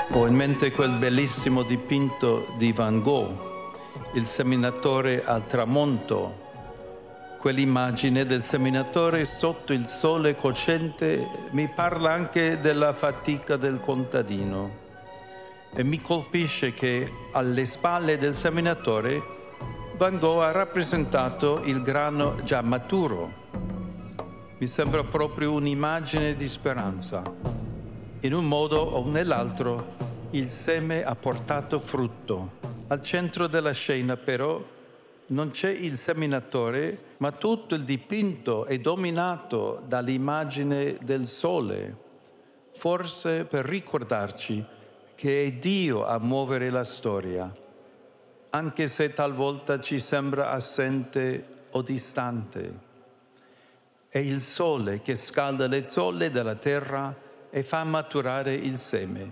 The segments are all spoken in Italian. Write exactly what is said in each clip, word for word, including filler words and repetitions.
Ho in mente quel bellissimo dipinto di Van Gogh, Il seminatore al tramonto. Quell'immagine del seminatore sotto il sole cocente mi parla anche della fatica del contadino e mi colpisce che alle spalle del seminatore Van Gogh ha rappresentato il grano già maturo. Mi sembra proprio un'immagine di speranza. In un modo o nell'altro il seme ha portato frutto. Al centro della scena però non c'è il seminatore, ma tutto il dipinto è dominato dall'immagine del sole, forse per ricordarci che è Dio a muovere la storia, anche se talvolta ci sembra assente o distante. È il sole che scalda le zolle della terra e fa maturare il seme.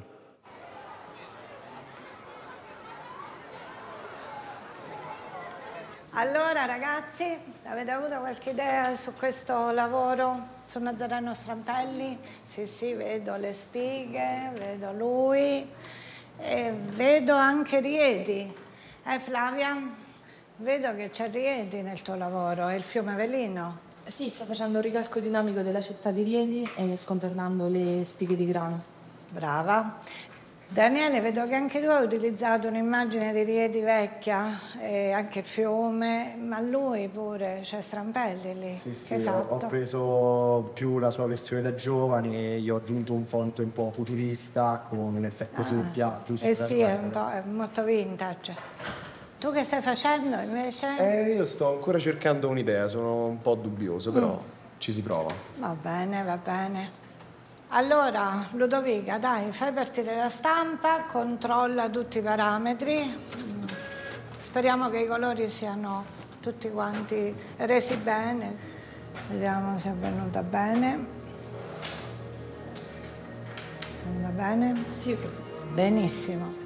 Allora ragazzi, avete avuto qualche idea su questo lavoro su Nazareno Strampelli? Sì, sì, vedo le spighe, vedo lui e vedo anche Rieti. Eh Flavia? Vedo che c'è Rieti nel tuo lavoro, è il fiume Velino. Sì, sto facendo un ricalco dinamico della città di Rieti e scontornando le spighe di grano. Brava. Daniele, vedo che anche tu hai utilizzato un'immagine di Rieti vecchia, e anche il fiume, ma lui pure, c'è Strampelli lì. Sì, che sì, hai ho, fatto? ho preso più la sua versione da giovane e gli ho aggiunto un font un po' futurista con un effetto Ah, seppia, giusto eh per sì, è, arrivare. un po', è molto vintage. Tu che stai facendo invece? Eh, io sto ancora cercando un'idea, sono un po' dubbioso, però Mm. ci si prova. Va bene, va bene. Allora, Ludovica, dai, fai partire la stampa, controlla tutti i parametri. Mm. Speriamo che i colori siano tutti quanti resi bene. Vediamo se è venuta bene. Va bene? Sì. Benissimo.